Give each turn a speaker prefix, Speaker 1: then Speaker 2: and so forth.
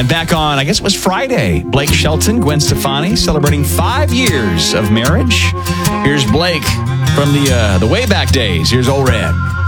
Speaker 1: And back on, I guess it was Friday, Blake Shelton, Gwen Stefani celebrating 5 years of marriage. Here's Blake from the way back days. Here's Old Red.